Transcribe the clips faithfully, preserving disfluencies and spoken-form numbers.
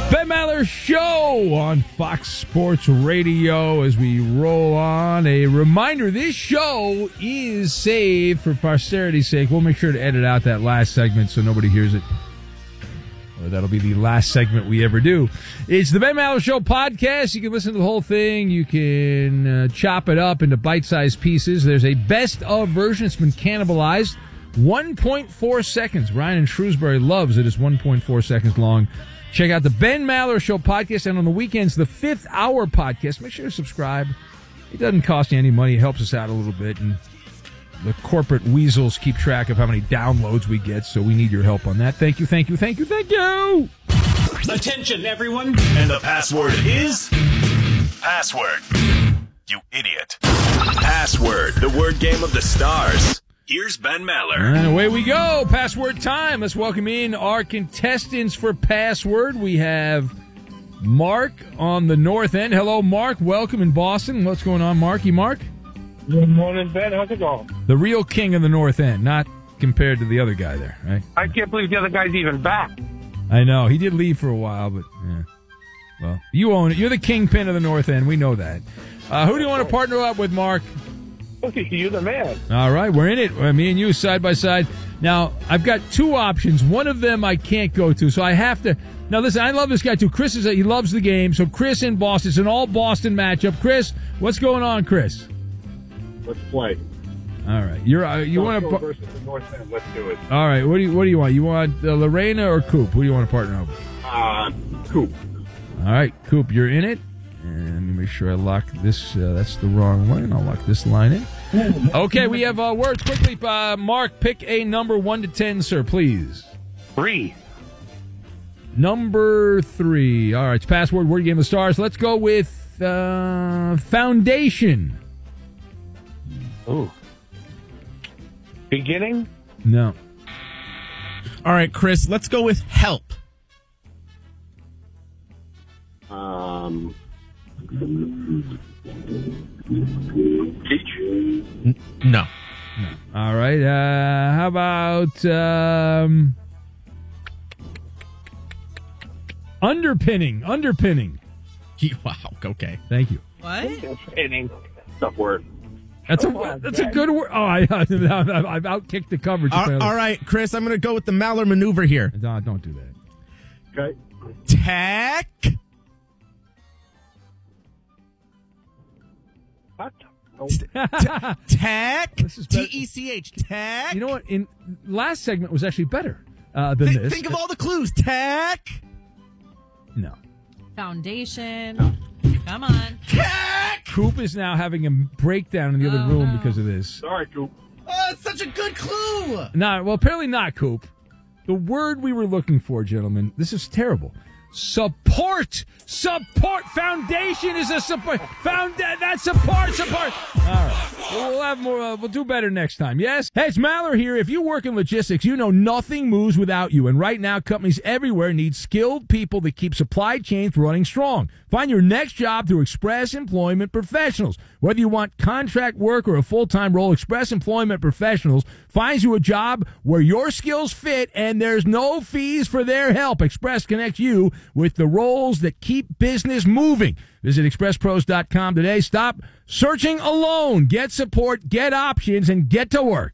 Ben Maller Show on Fox Sports Radio as we roll on. A reminder, this show is saved for posterity's sake. We'll make sure to edit out that last segment so nobody hears it. Or that'll be the last segment we ever do. It's the Ben Maller Show podcast. You can listen to the whole thing. You can uh, chop it up into bite-sized pieces. There's a best-of version. It's been cannibalized. one point four seconds. Ryan in Shrewsbury loves it. It's one point four seconds long. Check out the Ben Maller Show podcast, and on the weekends, the Fifth Hour podcast. Make sure to subscribe. It doesn't cost you any money. It helps us out a little bit, and the corporate weasels keep track of how many downloads we get, so we need your help on that. Thank you, thank you, thank you, thank you! Attention, everyone! And the password is... Password. You idiot. Password, the word game of the stars. Here's Ben Maller. And away we go. Password time. Let's welcome in our contestants for Password. We have Mark on the north end. Hello, Mark. Welcome in Boston. What's going on, Marky Mark? Good morning, Ben. How's it going? The real king of the north end, not compared to the other guy there, right? I can't believe the other guy's even back. I know. He did leave for a while, but, yeah. Well, you own it. You're the kingpin of the north end. We know that. Uh, who do you want to partner up with, Mark? You're the man. All right, we're in it. Me and you side by side. Now, I've got two options. One of them I can't go to, so I have to. Now, listen, I love this guy, too. Chris, is a, he loves the game, so Chris in Boston. It's an all-Boston matchup. Chris, what's going on, Chris? Let's play. All right. You're, uh, you want to... versus the North End. Let's do it. All right. What do you What do you want? You want uh, Lorena or Coop? Who do you want to partner up with? Uh, Coop. All right, Coop, you're in it. And let me make sure I lock this. Uh, that's the wrong line. I'll lock this line in. Okay, we have uh, words. Quickly, uh, Mark, pick a number one to ten, sir, please. Three. Number three. All right, it's password, word game of the stars. Let's go with uh, foundation. Ooh. Beginning? No. All right, Chris, let's go with help. Um... Teach? N- no. No. All right. Uh, how about um, underpinning? Underpinning. Wow. Okay. Thank you. What? Inning. Tough word. That's a that's a good word. Oh, I, I've outkicked the coverage. All, all right, Chris, I'm going to go with the Maller maneuver here. No, don't do that. Okay. Tack. What? Tack. This is T better. E C H. Tack. You know what? In last segment was actually better uh, than Th- this. Think of all the clues. Tack. No. Foundation. Come on. Tack. Coop is now having a breakdown in the other Oh, room no. because of this. Sorry, Coop. Oh, it's such a good clue. No, well, apparently not, Coop. The word we were looking for, gentlemen, this is terrible. Support! Support! Foundation is a support. Found that's support, support. All right. Well, we'll have more. Uh, we'll do better next time. Yes? Hey, it's Maller here. If you work in logistics, you know nothing moves without you. And right now, companies everywhere need skilled people that keep supply chains running strong. Find your next job through Express Employment Professionals. Whether you want contract work or a full-time role, Express Employment Professionals finds you a job where your skills fit and there's no fees for their help. Express connects you with the roles that keep business moving. Visit express pros dot com today. Stop searching alone. Get support, get options, and get to work.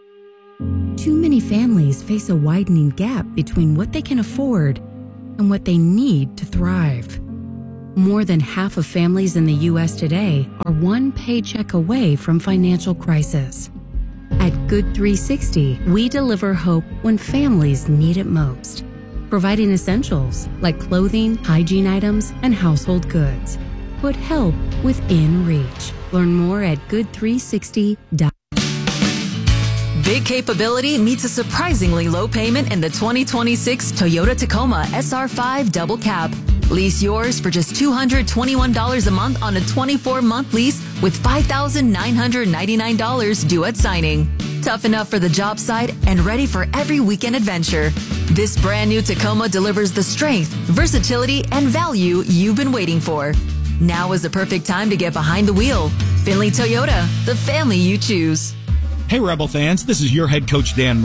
Too many families face a widening gap between what they can afford and what they need to thrive. More than half of families in the U S today are one paycheck away from financial crisis. At Good three sixty, we deliver hope when families need it most, providing essentials like clothing, hygiene items, and household goods. Put help within reach. Learn more at good three sixty dot com. Big capability meets a surprisingly low payment in the twenty twenty-six Toyota Tacoma S R five Double Cab. Lease yours for just two hundred twenty-one dollars a month on a twenty-four month lease with five thousand nine hundred ninety-nine dollars due at signing. Tough enough for the job site and ready for every weekend adventure. This brand new Tacoma delivers the strength, versatility, and value you've been waiting for. Now is the perfect time to get behind the wheel. Finley Toyota, the family you choose. Hey, Rebel fans, this is your head coach, Dan Mullen.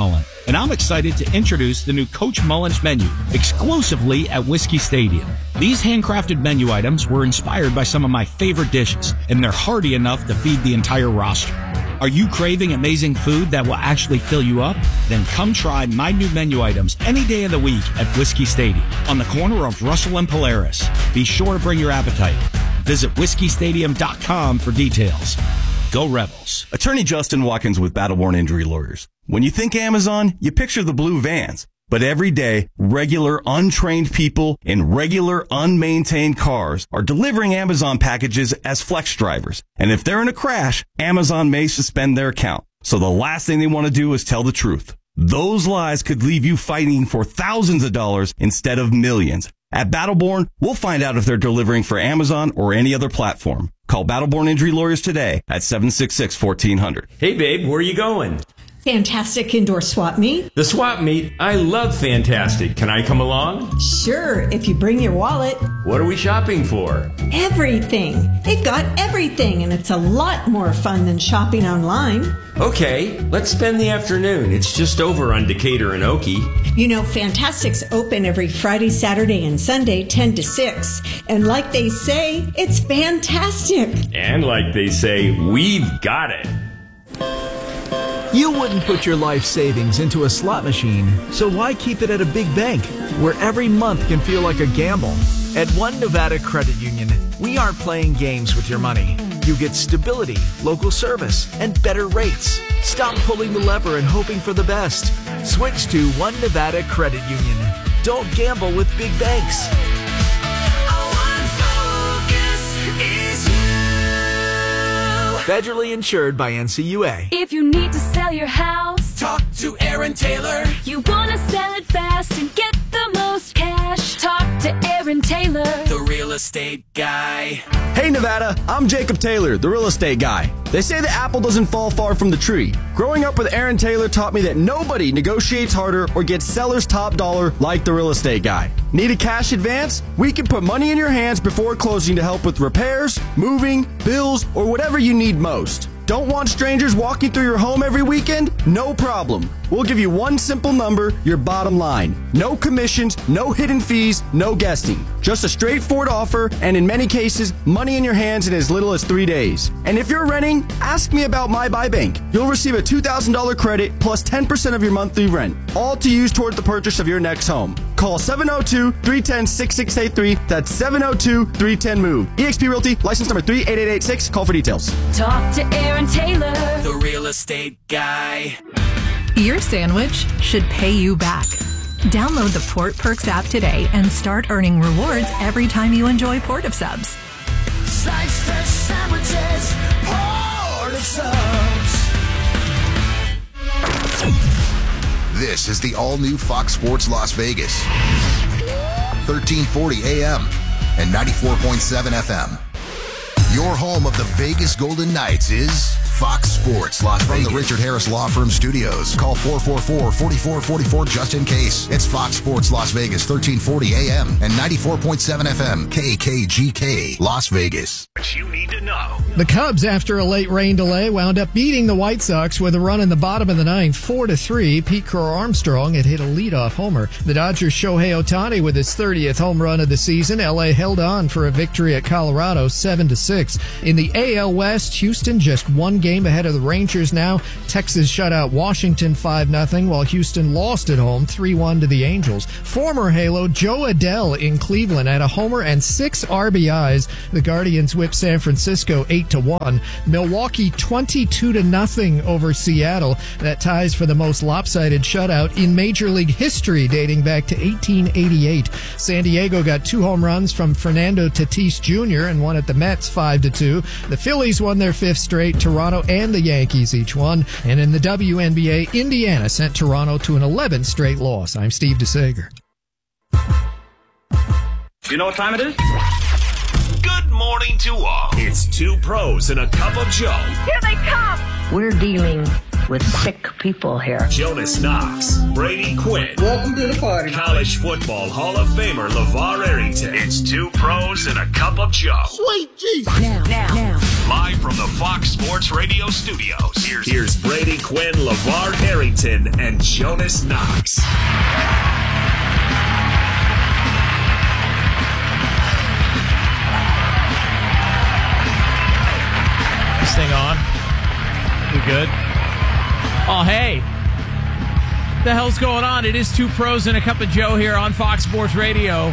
and I'm excited to introduce the new Coach Mullins menu exclusively at Whiskey Stadium. These handcrafted menu items were inspired by some of my favorite dishes, and they're hearty enough to feed the entire roster. Are you craving amazing food that will actually fill you up? Then come try my new menu items any day of the week at Whiskey Stadium on the corner of Russell and Polaris. Be sure to bring your appetite. Visit whiskey stadium dot com for details. Go Rebels. Attorney Justin Watkins with Battleborn Injury Lawyers. When you think Amazon, you picture the blue vans. But every day, regular, untrained people in regular, unmaintained cars are delivering Amazon packages as flex drivers. And if they're in a crash, Amazon may suspend their account. So the last thing they want to do is tell the truth. Those lies could leave you fighting for thousands of dollars instead of millions. At Battleborn, we'll find out if they're delivering for Amazon or any other platform. Call Battleborn Injury Lawyers today at seven six six, one four zero zero. Hey, babe, where are you going? Fantastic indoor swap meet. The swap meet? I love Fantastic. Can I come along? Sure, if you bring your wallet. What are we shopping for? Everything. They've got everything, and it's a lot more fun than shopping online. Okay, let's spend the afternoon. It's just over on Decatur and Okie. You know, Fantastic's open every Friday, Saturday, and Sunday, ten to six. And like they say, it's fantastic. And like they say, we've got it. You wouldn't put your life savings into a slot machine, so why keep it at a big bank, where every month can feel like a gamble? At One Nevada Credit Union, we aren't playing games with your money. You get stability, local service, and better rates. Stop pulling the lever and hoping for the best. Switch to One Nevada Credit Union. Don't gamble with big banks. Federally insured by N C U A. If you need to sell your house, talk to Aaron Taylor. You want to sell it fast and get the most cash, talk to Aaron Taylor, the real estate guy. Hey Nevada, I'm Jacob Taylor, the real estate guy. They say the apple doesn't fall far from the tree. Growing up with Aaron Taylor taught me that nobody negotiates harder or gets seller's top dollar like the real estate guy. Need a cash advance? We can put money in your hands before closing to help with repairs, moving, bills, or whatever you need most. Don't want strangers walking through your home every weekend? No problem. We'll give you one simple number, your bottom line. No commissions, no hidden fees, no guessing. Just a straightforward offer, and in many cases, money in your hands in as little as three days. And if you're renting, ask me about My Buy Bank. You'll receive a two thousand dollars credit plus ten percent of your monthly rent, all to use toward the purchase of your next home. Call seven oh two, three one zero, six six eight three. That's seven oh two, three one zero, move. eXp Realty, license number three eight eight eight six. Call for details. Talk to Aaron Taylor, the real estate guy. Your sandwich should pay you back. Download the Port Perks app today and start earning rewards every time you enjoy Port of Subs. Slice fresh sandwiches, Port of Subs. This is the all-new Fox Sports Las Vegas. thirteen forty A M and ninety-four point seven F M. Your home of the Vegas Golden Knights is Fox Sports Las Vegas. From the Richard Harris Law Firm Studios. Call four four four, four four four four just in case. It's Fox Sports Las Vegas, thirteen forty A M and ninety-four point seven F M. K K G K, Las Vegas. What you need to know. The Cubs, after a late rain delay, wound up beating the White Sox with a run in the bottom of the ninth, four to three. Pete Crow-Armstrong had hit a leadoff homer. The Dodgers' Shohei Ohtani with his thirtieth home run of the season. L A held on for a victory at Colorado, seven to six. In the A L West, Houston just one game ahead of the Rangers now. Texas shut out Washington five nothing, while Houston lost at home three one to the Angels. Former Halo Joe Adell in Cleveland had a homer and six R B Is. The Guardians whipped San Francisco eight to one. Milwaukee twenty-two to nothing over Seattle. That ties for the most lopsided shutout in Major League history, dating back to eighteen eighty-eight. San Diego got two home runs from Fernando Tatis Junior and won at the Mets five to two. The Phillies won their fifth straight. Toronto and the Yankees each won. And in the W N B A, Indiana sent Toronto to an eleventh straight loss. I'm Steve DeSager. You know what time it is? Good morning to all. It's two pros and a cup of Joe. Here they come. We're dealing with sick people here. Jonas Knox, Brady Quinn. Welcome to the party. College Football Hall of Famer LeVar Arrington. It's two pros and a cup of Joe. Sweet Jesus. Now, now, now. Live from the Fox Sports Radio studios. Here's, here's Brady Quinn, LeVar Arrington, and Jonas Knox. This thing on? We good? Oh, hey. The hell's going on? It is two pros and a cup of Joe here on Fox Sports Radio.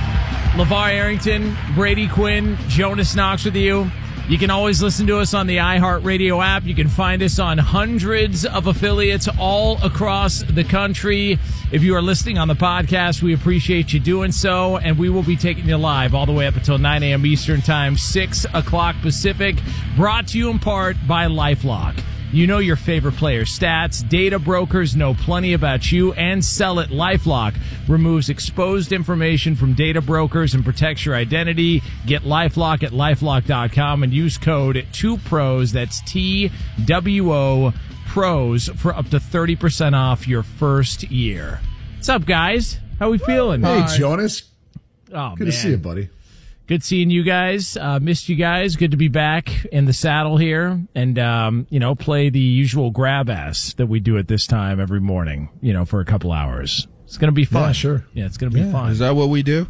LeVar Arrington, Brady Quinn, Jonas Knox with you. You can always listen to us on the iHeartRadio app. You can find us on hundreds of affiliates all across the country. If you are listening on the podcast, we appreciate you doing so. And we will be taking you live all the way up until nine a.m. Eastern Time, six o'clock Pacific. Brought to you in part by LifeLock. You know your favorite players' stats. Data brokers know plenty about you and sell it. LifeLock removes exposed information from data brokers and protects your identity. Get LifeLock at LifeLock dot com and use code two pros. That's T W O pros for up to thirty percent off your first year. What's up, guys? How we feeling? Hey, Hi. Jonas. Oh, Good man. to see you, buddy. Good seeing you guys. Uh, missed you guys. Good to be back in the saddle here and, um, you know, play the usual grab ass that we do at this time every morning, you know, for a couple hours. It's going to be fun. Yeah, sure. Yeah, it's going to be Yeah. fun. Is that what we do?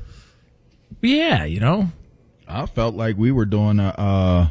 Yeah, you know. I felt like we were doing a uh,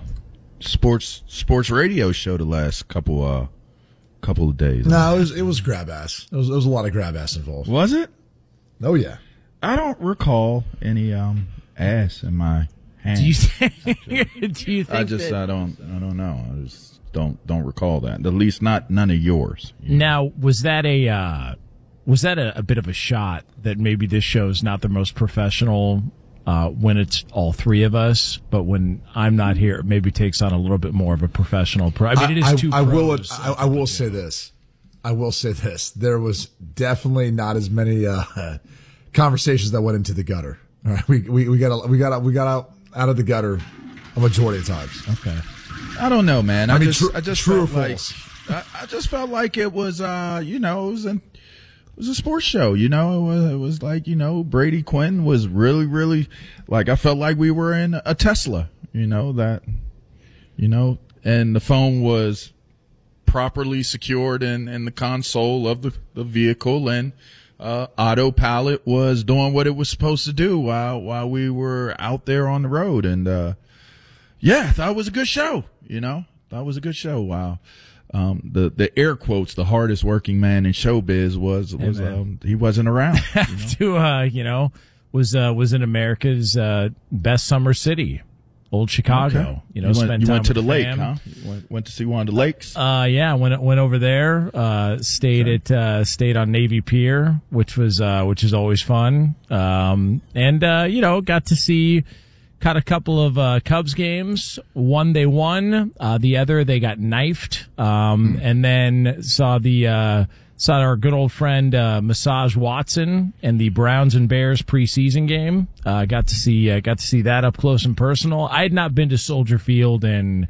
sports sports radio show the last couple uh couple of days. No, it was it was grab ass. It was, it was a lot of grab ass involved. Was it? Oh yeah. I don't recall any um ass in my hand. Do you think? do you think I just that, I don't I don't know. I just don't don't recall that. At least not none of yours. Now, was that a uh, was that a, a bit of a shot that maybe this show's not the most professional uh, when it's all three of us, but when I'm not here, it maybe takes on a little bit more of a professional. Pro- I mean, it is I, two. I will. pros, I, I will say this. I will say this. There was definitely not as many uh, conversations that went into the gutter. All right, we we we got we got we got out out of the gutter a majority of times. Okay. I don't know, man. I, I mean, just true, I just true or felt like false? I, I just felt like it was uh you know it was an it was a sports show. You know, it was it was like you know Brady Quinn was really really like I felt like we were in a Tesla. You know that, you know, and the phone was properly secured in in the console of the the vehicle and. Uh, autopilot was doing what it was supposed to do while while we were out there on the road, and uh, yeah, I thought it was a good show. You know, thought it was a good show. Wow, um, the the air quotes, the hardest working man in showbiz was was Hey, um, he wasn't around. You know? to uh, you know, was uh, was in America's uh, best summer city, old Chicago. Okay. You know, you spent went, you time went to with the lake, fam. huh? You went, went to see one of the lakes. Uh, yeah, went went over there. Uh, stayed at uh, stayed on Navy Pier, which was uh, which is always fun. Um, and uh, you know, got to see, caught a couple of uh, Cubs games. One they won, uh, the other they got knifed. Um, and then saw the uh, saw our good old friend uh, Massage Watson and the Browns and Bears preseason game. Uh, got to see uh, got to see that up close and personal. I had not been to Soldier Field in.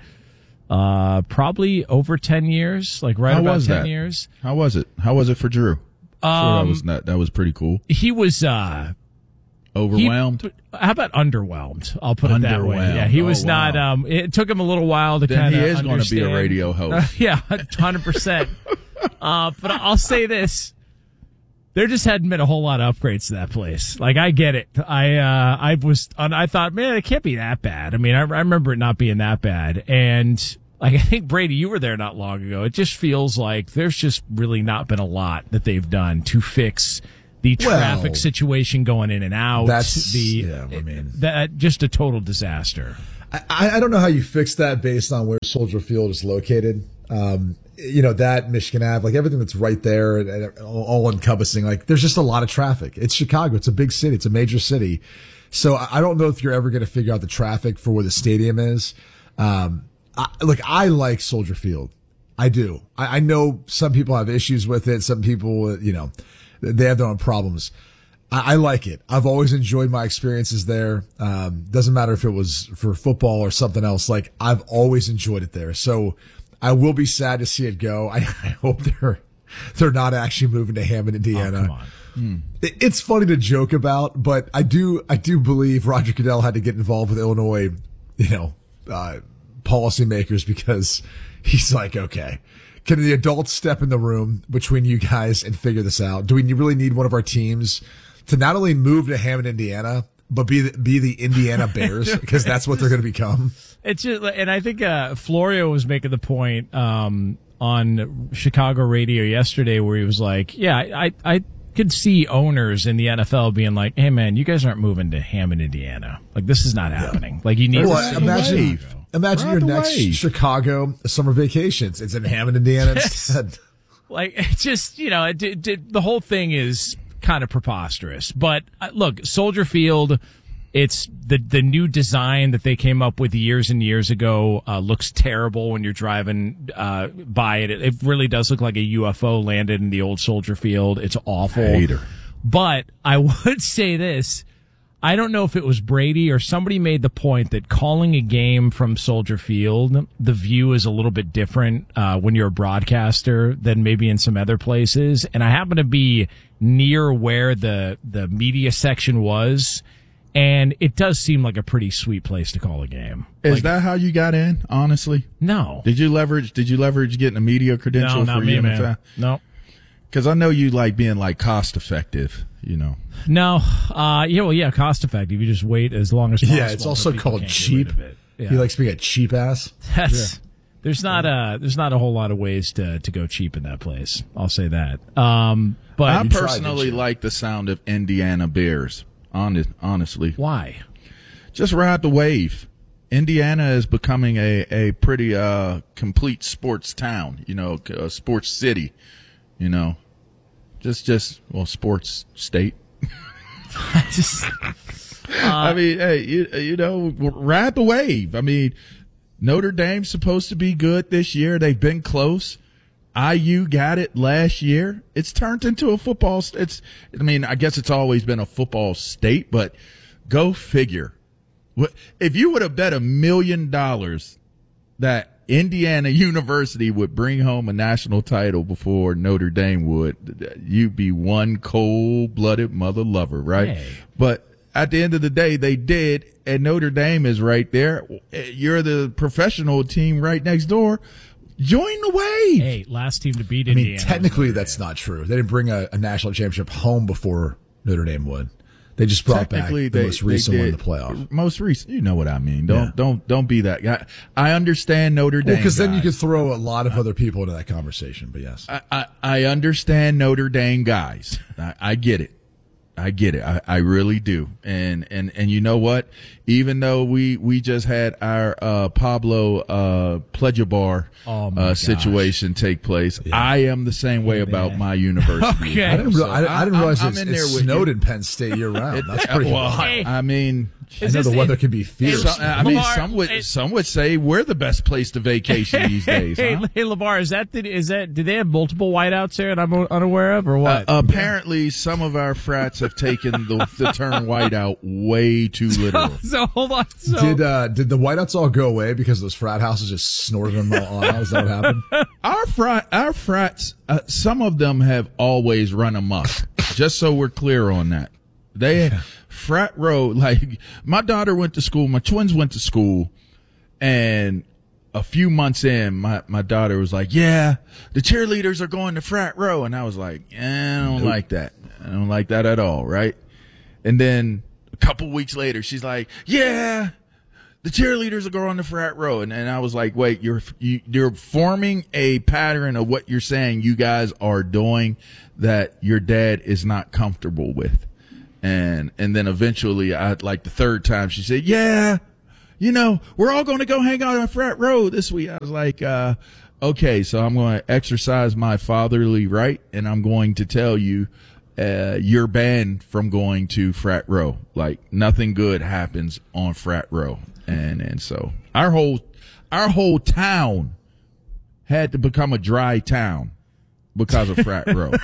Uh, probably over ten years, like right How about was ten that? years. How was it? How was it for Drew? Sure, Um, that was that, that was pretty cool. He was, uh, Overwhelmed. he- how about underwhelmed? I'll put it that way. Underwhelmed. Yeah, he was Oh, not, wow. um, it took him a little while to Then kind he of is gonna be a radio host. yeah, one hundred percent. Uh, but I'll say this. There just hadn't been a whole lot of upgrades to that place. Like, I get it. I, uh, I was, I thought, man, it can't be that bad. I mean, I, I remember it not being that bad. And, like, I think, Brady, you were there not long ago. It just feels like there's just really not been a lot that they've done to fix the Well, traffic situation going in and out. That's- the, yeah, I mean- that, just a total disaster. I, I don't know how you fix that based on where Soldier Field is located. Um, you know, that Michigan Ave, like everything that's right there, and, and all, all encompassing. Like, there's just a lot of traffic. It's Chicago. It's a big city. It's a major city. So I I don't know if you're ever going to figure out the traffic for where the stadium is. Um, I, look, I like Soldier Field. I do. I, I know some people have issues with it. Some people, you know, they have their own problems. I, I like it. I've always enjoyed my experiences there. Um, doesn't matter if it was for football or something else. Like, I've always enjoyed it there. So I will be sad to see it go. I, I hope they're they're not actually moving to Hammond, Indiana. Oh, come on. Hmm. It, it's funny to joke about, but I do I do believe Roger Goodell had to get involved with Illinois, you know, uh, policymakers because he's like, okay, can the adults step in the room between you guys and figure this out? Do we really need one of our teams to not only move to Hammond, Indiana, but be the, be the Indiana Bears because that's what they're going to become? It's just, and I think uh, Florio was making the point um, on Chicago radio yesterday where he was like, yeah, I, I could see owners in the N F L being like, hey, man, you guys aren't moving to Hammond, Indiana. Like, this is not happening. Yeah. Like, you need well, to imagine, imagine your next wave. Chicago summer vacations. It's in Hammond, Indiana instead. Like, it's just, you know, it, it, it, the whole thing is kind of preposterous. But, uh, look, Soldier Field, it's the the new design that they came up with years and years ago uh, looks terrible when you're driving uh, by it. It really does look like a U F O landed in the old Soldier Field. It's awful. Hater. But I would say this. I don't know if it was Brady or somebody made the point that calling a game from Soldier Field, the view is a little bit different uh, when you're a broadcaster than maybe in some other places. And I happen to be near where the, the media section was. And it does seem like a pretty sweet place to call a game. Is like, that how you got in? Honestly, no. Did you leverage? Did you leverage getting a media credential no, not for me, U M F L? man. No, because I know you like being like cost effective. You know. No. Uh, yeah. Well, yeah. Cost effective. You just wait as long as possible. Yeah. It's also called cheap. Yeah. He likes being a cheap ass. That's. Yeah. There's not a there's not a whole lot of ways to, to go cheap in that place. I'll say that. Um, but I personally tried, like the sound of Indiana Bears. Honest, honestly, why? Just ride the wave. Indiana is becoming a, a pretty uh, complete sports town, you know, a sports city, you know, just just well, sports state. I just, uh, I mean, hey, you you know, ride the wave. I mean, Notre Dame's supposed to be good this year. They've been close. I U got it last year. It's turned into a football. It's, I mean, I guess it's always been a football state, but go figure. If you would have bet a million dollars that Indiana University would bring home a national title before Notre Dame would, you'd be one cold-blooded mother lover, right? Hey. But at the end of the day, they did, and Notre Dame is right there. You're the professional team right next door. Join the wave. Hey, last team to beat I Indiana. mean, technically, that's not true. They didn't bring a, a national championship home before Notre Dame would. They just brought back the they, most recent one in did. the playoff. Most recent, you know what I mean. Don't Yeah. don't don't be that guy. I understand Notre Dame. Because then you guys. could throw a lot of other people into that conversation. But yes, I, I, I understand Notre Dame guys. I, I get it. I get it. I, I really do. And, and, and you know what? Even though we, we just had our, uh, Pablo, uh, Plejabar, Oh my uh, gosh. situation take place, I am the same way about my university. Okay. I didn't, re- I, I didn't realize I'm- it's, I'm in there it's with snowed you. in Penn State year round. That's pretty well, wild. I mean, I know the weather can be fierce. some- I mean, Lamar, some would, it- some would say we're the best place to vacation these days. Hey, huh? hey, Lavar, is that the, is that? Did they have multiple whiteouts there, and I'm unaware of, or what? Uh, apparently, some of our frats have taken the, the term whiteout way too literal. so hold on. So, Did uh, did the whiteouts all go away because those frat houses just snorted them all on? Is that what happened? Our frat, our frats, uh, some of them have always run amok. Just so we're clear on that, they frat row. Like my daughter went to school, my twins went to school, and a few months in, my my daughter was like, "Yeah, the cheerleaders are going to frat row," and I was like, eh, "I don't Nope. like that. I don't like that at all." Right? And then a couple weeks later, she's like, "Yeah, the cheerleaders are going to frat row," and, and I was like, "Wait, you're you, you're forming a pattern of what you're saying you guys are doing that your dad is not comfortable with." And and then eventually, I like the third time, she said, "Yeah, you know, we're all going to go hang out on frat row this week." I was like, uh, "Okay, so I'm going to exercise my fatherly right, and I'm going to tell you." Uh, you're banned from going to frat row. Like nothing good happens on frat row. And, and so our whole, our whole town had to become a dry town because of frat row.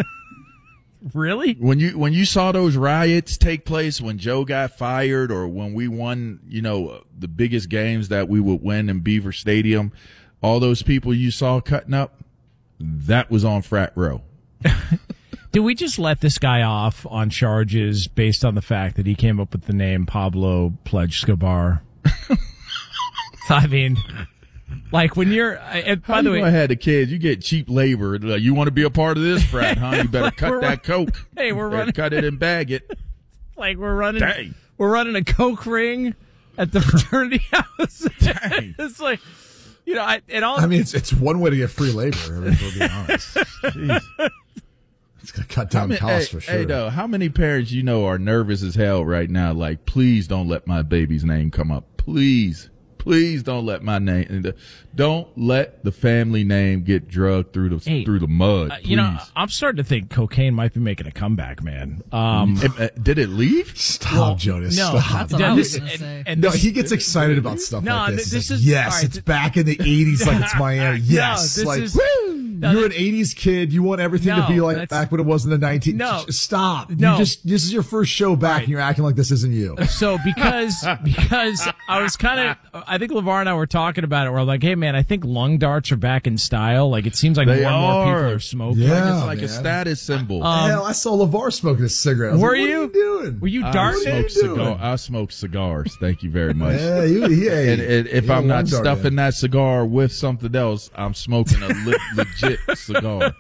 really? When you, when you saw those riots take place, when Joe got fired or when we won, you know, the biggest games that we would win in Beaver Stadium, all those people you saw cutting up, that was on frat row. Did we just let this guy off on charges based on the fact that he came up with the name Pablo Pledge-Scabar? I mean, like when you're, and by How the you way, gonna have the kids? You get cheap labor. Like, you want to be a part of this frat, huh? You better cut that coke. Hey, we're Better running, cut it and bag it. like we're running, Dang. we're running a coke ring at the fraternity house. Dang. It's like, you know, I, it all. I mean, it's it's one way to get free labor. I mean, we'll be honest. Jeez. It's gonna cut down How many- costs hey, for sure. Hey, though, how many parents you know are nervous as hell right now? Like, please don't let my baby's name come up. Please, please don't let my name. Don't let the family name get drugged through the Hey, through the mud. uh, Please. you know, I'm starting to think cocaine might be making a comeback, man. Um, It- uh, did it leave? Stop, well, Jonas. no, Stop. that's what I was gonna say. And no, this- he gets excited about stuff No, like this. this He's like, is- yes, all right, it's th- back in the eighties, like it's Miami. No, Yes, this like is- woo! no, You're this- an eighties kid. You want everything No, to be like that's- back when it was in the nineteen. No. Just stop. No. You just this is your first show back, Right. and you're acting like this isn't you. So because because I was kind of, I think LeVar and I were talking about it. We're like, hey man, I think lung darts are back in style. Like it seems like They more and more people are. are smoking. Yeah. It's like man. a status symbol. Um, Hell, I saw LeVar smoking a cigarette. I was Were like, what you? Are you doing? Were you I darting? smoke you doing? cigar. I smoke cigars. Thank you very much. Yeah, you, yeah. and, and if you I'm don't not want dart stuffing in. that cigar with something else, I'm smoking a le- legit cigar.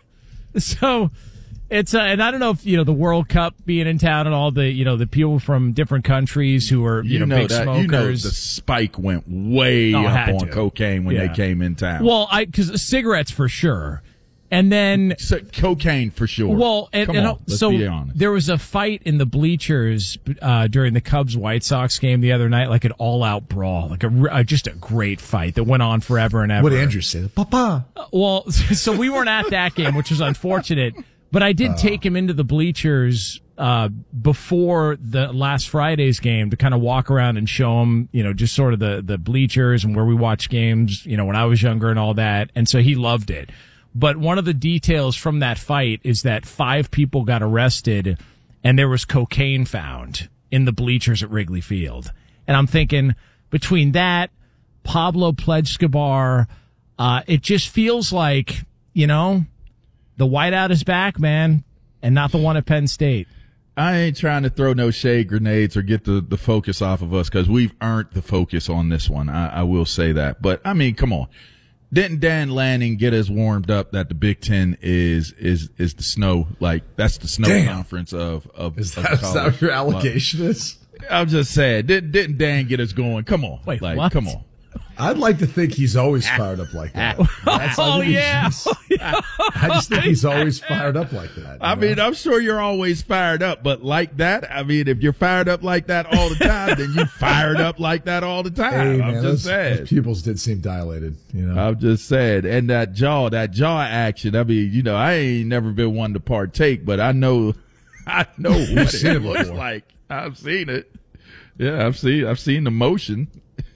So it's uh, and I don't know if you know the World Cup being in town and all the you know the people from different countries who are you, You, know, know big that. smokers. You know the spike went way Oh, up had on to. cocaine when Yeah. they came in town. Well, I because cigarettes for sure, and then So, cocaine for sure. well, and, Come and on, let's so be honest. there was a fight in the bleachers uh, during the Cubs White Sox game the other night, like an all out brawl, like a re- uh, just a great fight that went on forever and ever. What did Andrew say? Papa. Well, so we weren't at that game, which was unfortunate. But I did take him into the bleachers uh, before the last Friday's game to kind of walk around and show him, you know, just sort of the, the bleachers and where we watch games, you know, when I was younger and all that. And so he loved it. But one of the details from that fight is that five people got arrested and there was cocaine found in the bleachers at Wrigley Field. And I'm thinking between that, Pablo Pledge-Scabar, uh, it just feels like, you know, the whiteout is back, man, and not the one at Penn State. I ain't trying to throw no shade grenades or get the, the focus off of us because we've earned the focus on this one. I, I will say that. But, I mean, come on. Didn't Dan Lanning get us warmed up that the Big Ten is is is the snow, like, that's the snow Damn. conference of, of, Is of that, is that college. what your allegation is? I'm just saying, didn't, didn't Dan get us going? Come on. Wait, like, what? come on. I'd like to think he's always fired up like that. That's- I Oh, think he's yeah. just- I just think he's always fired up like that. you I know? mean, I'm sure you're always fired up, but like that, I mean, if you're fired up like that all the time, then you fired up like that all the time. hey, I'm man, just those, saying. those pupils did seem dilated. You know, I'm just saying. And that jaw, that jaw action, I mean, you know, I ain't never been one to partake, but I know, I know what seen it it looks before. like. I've seen it. Yeah, I've seen, I've seen the motion.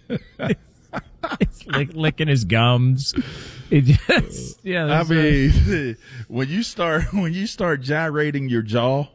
It's lick, licking his gums. It just, yeah. I that's right. mean, when you start, when you start gyrating your jaw,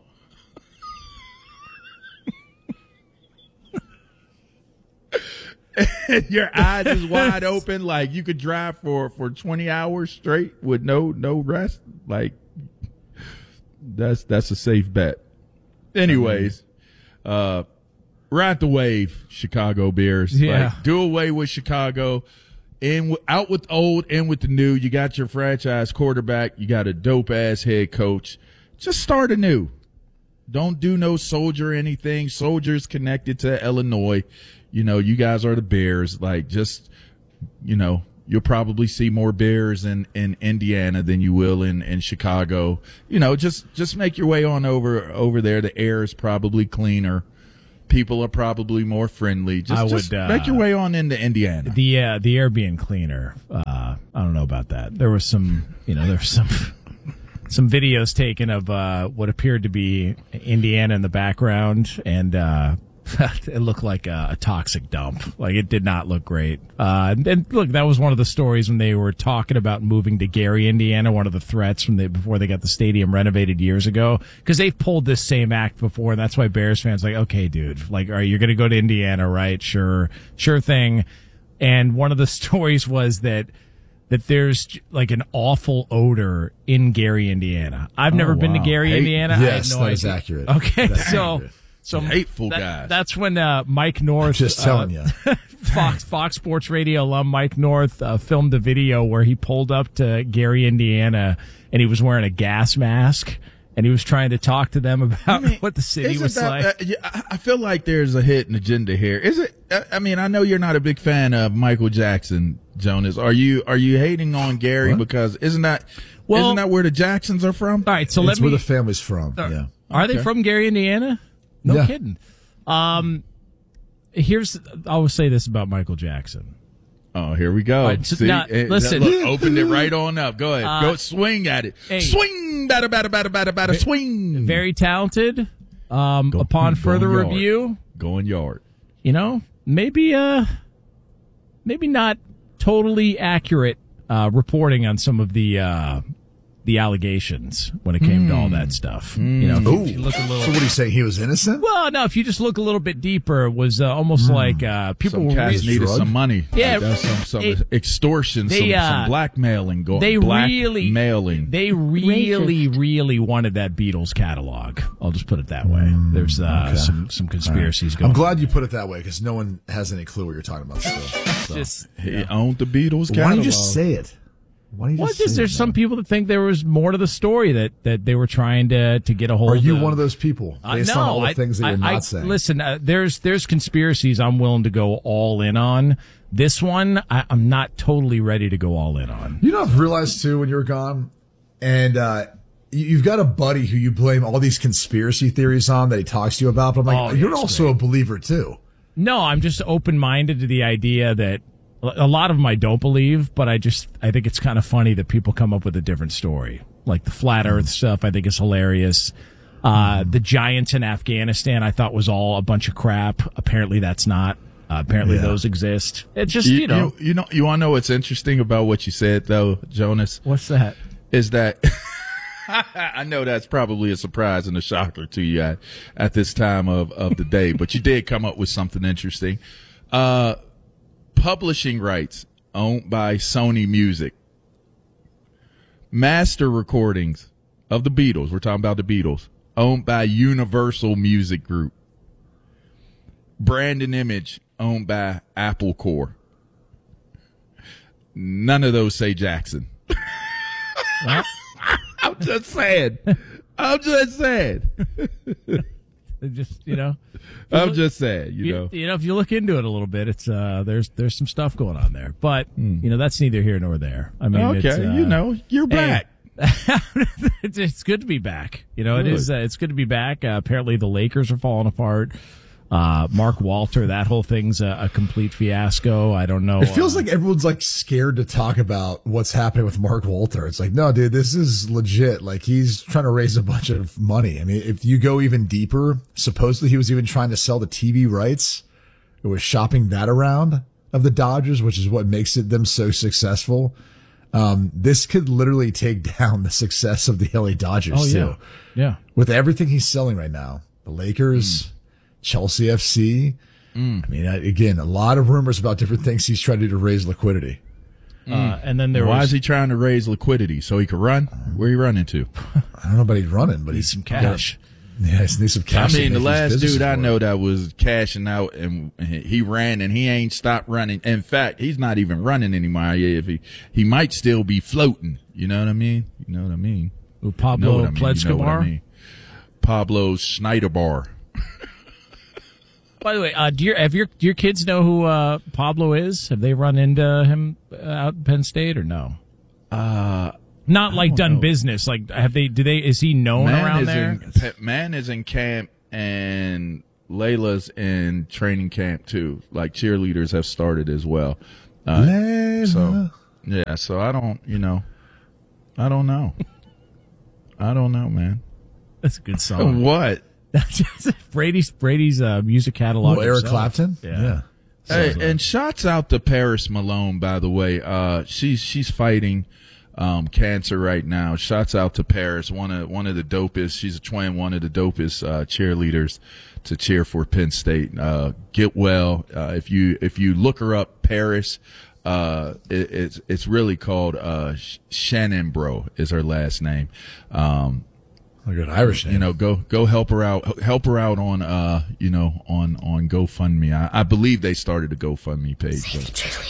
and your eyes is wide open, like you could drive for, for twenty hours straight with no, no rest. Like that's, that's a safe bet. Anyways, uh, ride the wave, Chicago Bears. Yeah. Like, do away with Chicago. In, out with old, in with the new. You got your franchise quarterback. You got a dope ass head coach. Just start anew. Don't do no soldier anything. Soldiers connected to Illinois. You know, you guys are the Bears. Like, just, you know, you'll probably see more Bears in, in Indiana than you will in, in Chicago. You know, just, just make your way on over, over there. The air is probably cleaner. People are probably more friendly. Just, I just would, uh, make your way on into Indiana. The uh, the air being cleaner. Uh, I don't know about that. There was some, you know, there was some some videos taken of uh, what appeared to be Indiana in the background, and uh, it looked like a, a toxic dump. Like, it did not look great. Uh, and, and look, that was one of the stories when they were talking about moving to Gary, Indiana. One of the threats from the before they got the stadium renovated years ago, because they've pulled this same act before, and that's why Bears fans are like, okay, dude, like, all right, you're going to go to Indiana, right? Sure, sure thing. And one of the stories was that that there's like an awful odor in Gary, Indiana. I've never Oh, been to wow. Gary, Hate- Indiana. I Yes, had no that is idea. accurate. Okay, That's so accurate. so Hateful that- guys. That's when uh, Mike North, Just telling uh, you. Fox Fox Sports Radio alum Mike North uh, filmed a video where he pulled up to Gary, Indiana, and he was wearing a gas mask. And he was trying to talk to them about what the city Isn't was that, like. uh, yeah, I I feel like there's a hidden agenda here. Is it? uh, I mean, I know you're not a big fan of Michael Jackson, Jonas. Are you? Are you hating on Gary What? because isn't that? Well- isn't that where the Jacksons are from? All right, so it's let where me. the family's from. Yeah. Are they Okay. from Gary, Indiana? No Yeah. kidding. Um, here's I will say this about Michael Jackson. Oh, here we go. All right, so See, now, Eh, listen. look, opened it right on up. Go ahead, Uh, go swing at it. hey. Swing, batter, batter, batter, batter, batter, swing. Very talented. Um, Go- upon going further yard. review, Going yard. you know, maybe uh, maybe not totally accurate uh, reporting on some of the uh, the allegations when it came to all that stuff. You know, if you, Ooh. if you look a little. So what are you saying? He was innocent? Well, no. If you just look a little bit deeper, it was uh, almost like uh, people Some were cats really, needed drug? some money. Yeah, Like, that's some, some it- extortion, they, some, uh, some blackmailing going. they really blackmailing. They really, really wanted that Beatles catalog. I'll just put it that way. There's uh, okay. some some conspiracies going. I'm glad you put it that way because no one has any clue what you're talking about still. So. Just He owned the Beatles. Why don't you just catalog. say it? Why don't you well, just just say there's it, some man? people that think there was more to the story that, that they were trying to to get a hold Are of. you one of those people Uh, based no, on all the I- things that you're I- not I- saying? Listen, uh, there's there's conspiracies I'm willing to go all in on. This one, I, I'm not totally ready to go all in on. You know, I've realized too when you were gone, and uh, you- you've got a buddy who you blame all these conspiracy theories on that he talks to you about. But I'm like, Oh, you're yeah, it's also a believer too. No, I'm just open minded to the idea that a lot of them I don't believe, but I just I think it's kind of funny that people come up with a different story. Like the flat Earth stuff, I think is hilarious. Uh, the giants in Afghanistan, I thought was all a bunch of crap. Apparently, that's not. Uh, apparently, Yeah. those exist. It's just you, You, know you, you know, you want to know what's interesting about what you said, though, Jonas? what's that? Is that I know that's probably a surprise and a shocker to you at, at this time of, of the day, but you did come up with something interesting. Uh, publishing rights owned by Sony Music. Master recordings of the Beatles. We're talking about the Beatles. Owned by Universal Music Group. Brand and image owned by Apple Corps. None of those say Jackson. Well, I'm just saying. I'm just saying. just you know, I'm just saying, you you, know. you know, if you look into it a little bit, it's uh, there's there's some stuff going on there. But you know, that's neither here nor there. I mean, Okay, it's, uh, you know, you're hey, back. it's, it's good to be back. You know, it Good. is. Uh, it's good to be back. Uh, apparently, the Lakers are falling apart. Uh, Mark Walter, that whole thing's a, a complete fiasco. I don't know. It feels uh, like everyone's like scared to talk about what's happening with Mark Walter. It's like, no, dude, this is legit. Like he's trying to raise a bunch of money. I mean, if you go even deeper, supposedly he was even trying to sell the T V rights. It was shopping that around of the Dodgers, which is what makes it them so successful. Um, this could literally take down the success of the L A Dodgers Oh, yeah. too. Yeah. With everything he's selling right now, the Lakers, mm. Chelsea F C. Mm. I mean, again, a lot of rumors about different things he's trying to do to raise liquidity. Uh, and then there Why was, is he trying to raise liquidity so he can run? Where he running to? I don't know about he's running, but he's some cash. Yeah, he needs some cash. I mean, the last dude I work. know that was cashing out and he ran and he ain't stopped running. In fact, he's not even running anymore. If he he might still be floating. You know what I mean? You know what I mean? Ooh, Pablo you know what I mean? You know what I Pledskbar? mean? Pablo Schneiderbar. By the way, uh, do your have your do your kids know who uh, Pablo is? Have they run into him out in Penn State or no? Uh, Not like done know. business. Like have they? Do they? Is he known Man around is there? in, Pe- Man is in camp and Layla's in training camp too. Like cheerleaders have started as well. Uh, Layla. So yeah, so I don't, you know, I don't know. I don't know, man. That's a good song. What? Brady's Brady's uh, music catalog. Oh, Eric himself. Clapton? Yeah. Yeah. Hey, So- and shouts out to Paris Malone, by the way. Uh, she's she's fighting um, cancer right now. Shouts out to Paris, one of one of the dopest. She's a twin, one of the dopest uh, cheerleaders to cheer for Penn State. Uh, get well. Uh, if you if you look her up, Paris. uh, it, it's it's really called uh, Shannon Bro is her last name. Um, a good Irish name. You know, go go help her out. Help her out on uh, you know, on on GoFundMe. I, I believe they started a GoFundMe page. So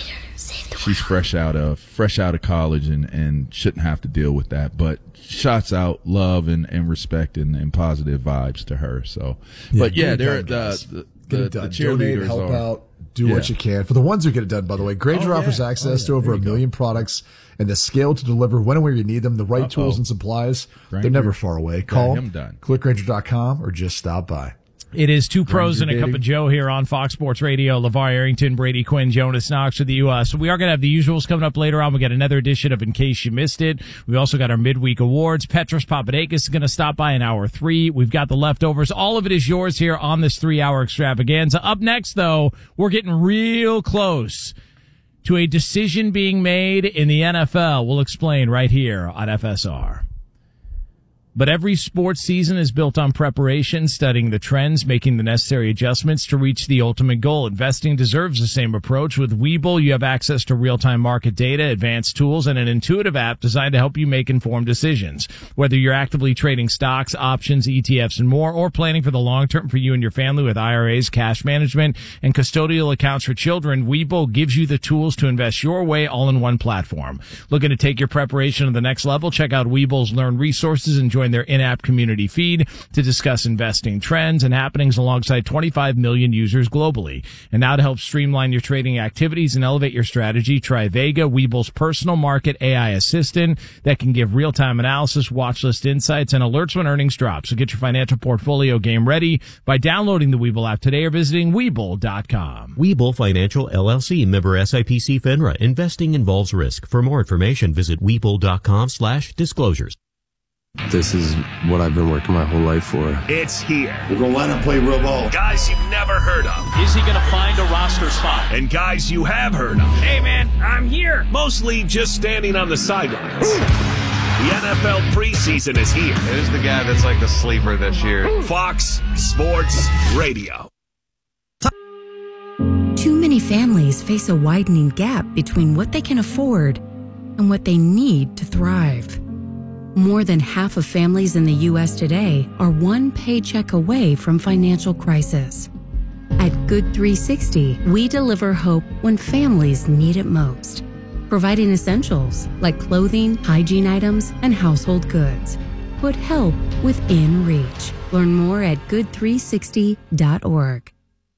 she's fresh out of fresh out of college and, and shouldn't have to deal with that. But shots out, love and, and respect and, and positive vibes to her. So, Yeah, but yeah, get it they're done, the guys. the, Get the, it done. the Donate, cheerleaders help are, out, do yeah. what you can. For the ones who get it done, by the way, Granger Oh, offers yeah. access Oh, to yeah. over There a you million products and the scale to deliver when and where you need them, the right Uh-oh. tools and supplies. They're Granger never far away. got Call him done. click granger dot com or just stop by. It is two pros and a Granger cup of dating. Joe here on Fox Sports Radio. LeVar Arrington, Brady Quinn, Jonas Knox with you. Uh, so we are going to have the usuals coming up later on. We got another edition of In Case You Missed It. We also got our midweek awards. Petros Papadakis is going to stop by in hour three. We've got the leftovers. All of it is yours here on this three-hour extravaganza. Up next, though, we're getting real close to a decision being made in the N F L. We'll explain right here on F S R. But every sports season is built on preparation, studying the trends, making the necessary adjustments to reach the ultimate goal. Investing deserves the same approach. With Webull, you have access to real-time market data, advanced tools, and an intuitive app designed to help you make informed decisions. Whether you're actively trading stocks, options, E T Fs, and more, or planning for the long term for you and your family with I R As, cash management, and custodial accounts for children, Webull gives you the tools to invest your way all in one platform. Looking to take your preparation to the next level? Check out Webull's Learn resources and join their in-app community feed to discuss investing trends and happenings alongside twenty-five million users globally. And now to help streamline your trading activities and elevate your strategy, try Vega, Webull's personal market A I assistant that can give real-time analysis, watch list insights, and alerts when earnings drop. So get your financial portfolio game ready by downloading the Webull app today or visiting Webull dot com. Webull Financial, L L C, member S I P C FINRA. Investing involves risk. For more information, visit Webull dot com slash disclosures. This is what I've been working my whole life for. It's here. We're going to line up, play real ball. Guys you've never heard of. Is he going to find a roster spot? And guys you have heard of. Hey, man, I'm here. Mostly just standing on the sidelines. The N F L preseason is here. Who's the guy that's like the sleeper this year? Fox Sports Radio. Too many families face a widening gap between what they can afford and what they need to thrive. More than half of families in the U S today are one paycheck away from financial crisis. At Good three sixty, we deliver hope when families need it most, providing essentials like clothing, hygiene items, and household goods. Put help within reach. Learn more at good three sixty dot org.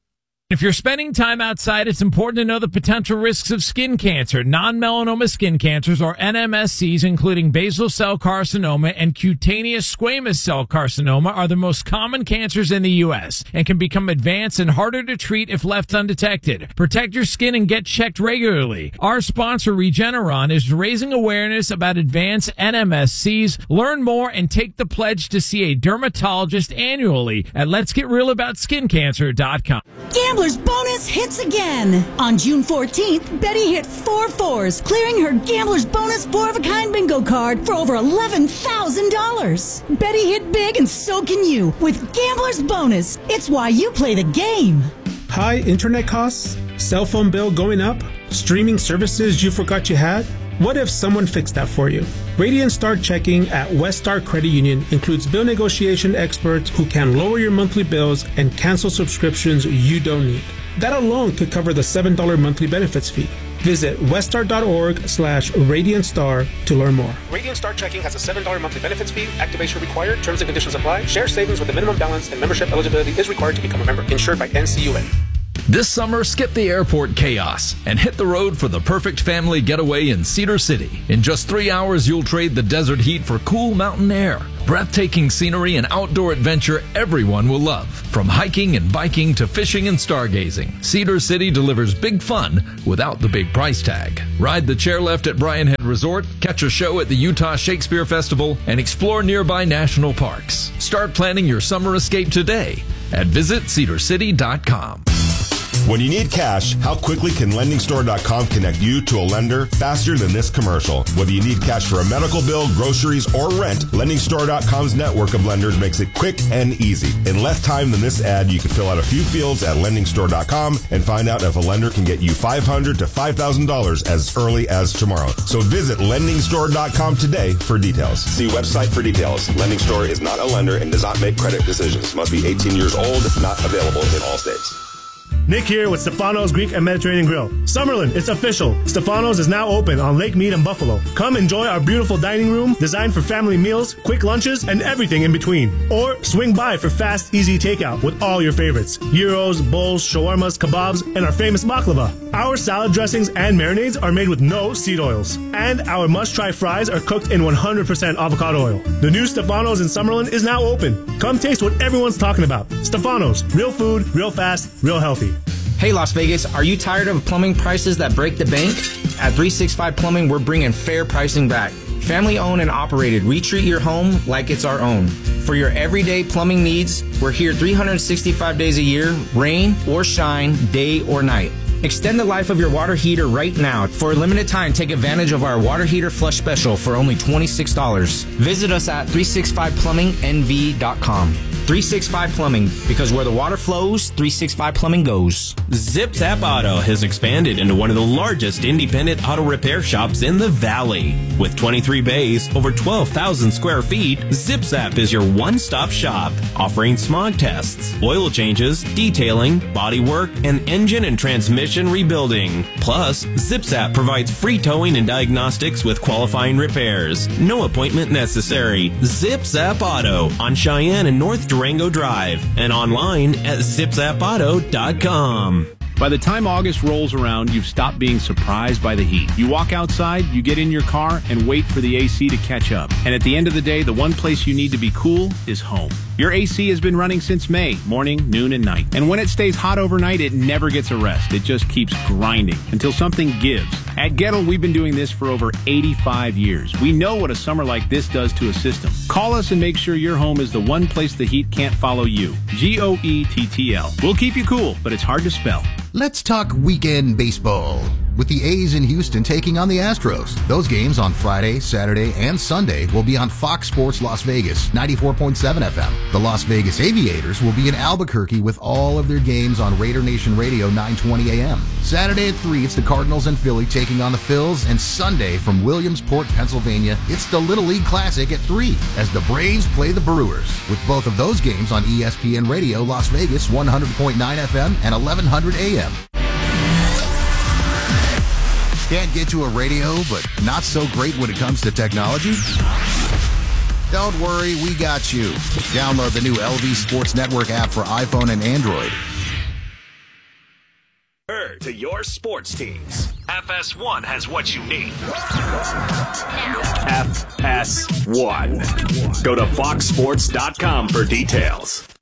If you're spending time outside, it's important to know the potential risks of skin cancer. Non-melanoma skin cancers, or N M S Cs, including basal cell carcinoma and cutaneous squamous cell carcinoma, are the most common cancers in the U S and can become advanced and harder to treat if left undetected. Protect your skin and get checked regularly. Our sponsor, Regeneron, is raising awareness about advanced N M S Cs. Learn more and take the pledge to see a dermatologist annually at lets get real about skin cancer dot com. Gambler's Bonus hits again. On June fourteenth, Betty hit four fours, clearing her Gambler's Bonus four-of-a-kind bingo card for over eleven thousand dollars. Betty hit big and so can you with Gambler's Bonus. It's why you play the game. High internet costs? Cell phone bill going up? Streaming services you forgot you had? What if someone fixed that for you? Radiant Star Checking at West Star Credit Union includes bill negotiation experts who can lower your monthly bills and cancel subscriptions you don't need. That alone could cover the seven dollars monthly benefits fee. Visit weststar.org slash Radiant Star to learn more. Radiant Star Checking has a seven dollars monthly benefits fee. Activation required. Terms and conditions apply. Share savings with a minimum balance and membership eligibility is required to become a member. Insured by N C U A. This summer, skip the airport chaos and hit the road for the perfect family getaway in Cedar City. In just three hours, you'll trade the desert heat for cool mountain air, breathtaking scenery, and outdoor adventure everyone will love. From hiking and biking to fishing and stargazing, Cedar City delivers big fun without the big price tag. Ride the chairlift at Bryan Head Resort, catch a show at the Utah Shakespeare Festival, and explore nearby national parks. Start planning your summer escape today at visit cedar city dot com. When you need cash, how quickly can lending store dot com connect you to a lender faster than this commercial? Whether you need cash for a medical bill, groceries, or rent, lending store dot com's network of lenders makes it quick and easy. In less time than this ad, you can fill out a few fields at lending store dot com and find out if a lender can get you five hundred dollars to five thousand dollars as early as tomorrow. So visit lending store dot com today for details. See website for details. Lending Store is not a lender and does not make credit decisions. Must be eighteen years old. Not available in all states. Nick here with Stefano's Greek and Mediterranean Grill. Summerlin, it's official. Stefano's is now open on Lake Mead in Buffalo. Come enjoy our beautiful dining room designed for family meals, quick lunches, and everything in between. Or swing by for fast, easy takeout with all your favorites. Gyros, bowls, shawarmas, kebabs, and our famous baklava. Our salad dressings and marinades are made with no seed oils. And our must-try fries are cooked in one hundred percent avocado oil. The new Stefano's in Summerlin is now open. Come taste what everyone's talking about. Stefano's, real food, real fast, real healthy. Hey Las Vegas, are you tired of plumbing prices that break the bank? At three sixty-five Plumbing, we're bringing fair pricing back. Family owned and operated, we treat your home like it's our own. For your everyday plumbing needs, we're here three hundred sixty-five days a year, rain or shine, day or night. Extend the life of your water heater right now. For a limited time, take advantage of our water heater flush special for only twenty-six dollars. Visit us at three sixty-five plumbing n v dot com. three sixty-five Plumbing, because where the water flows, three sixty-five Plumbing goes. Zip Zap Auto has expanded into one of the largest independent auto repair shops in the Valley. With twenty-three bays, over twelve thousand square feet, Zip Zap is your one-stop shop, offering smog tests, oil changes, detailing, body work, and engine and transmission rebuilding. Plus, Zip Zap provides free towing and diagnostics with qualifying repairs. No appointment necessary. Zip Zap Auto on Cheyenne and North Durango Drive, and online at zip zap auto dot com. By the time August rolls around, you've stopped being surprised by the heat. You walk outside, you get in your car, and wait for the A C to catch up. And at the end of the day, the one place you need to be cool is home. Your A C has been running since May, morning, noon, and night. And when it stays hot overnight, it never gets a rest. It just keeps grinding until something gives. At Gettle, we've been doing this for over eighty-five years. We know what a summer like this does to a system. Call us and make sure your home is the one place the heat can't follow you. G O E T T L. We'll keep you cool, but it's hard to spell. Let's talk weekend baseball. With the A's in Houston taking on the Astros. Those games on Friday, Saturday, and Sunday will be on Fox Sports Las Vegas, ninety-four point seven F M. The Las Vegas Aviators will be in Albuquerque with all of their games on Raider Nation Radio, nine twenty A M. Saturday at three, it's the Cardinals and Philly taking on the Phils. And Sunday from Williamsport, Pennsylvania, it's the Little League Classic at three as the Braves play the Brewers. With both of those games on E S P N Radio, Las Vegas, one hundred point nine F M and eleven hundred A M. Can't get to a radio, but not so great when it comes to technology? Don't worry, we got you. Download the new L V Sports Network app for iPhone and Android. To your sports teams. F S one has what you need. F S one. Go to fox sports dot com for details.